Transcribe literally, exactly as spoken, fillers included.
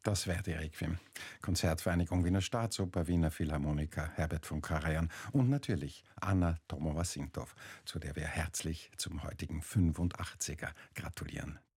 Das Verdi-Requiem. Konzertvereinigung Wiener Staatsoper, Wiener Philharmoniker, Herbert von Karajan und natürlich Anna Tomova-Sintow, zu der wir herzlich zum heutigen fünfundachtziger gratulieren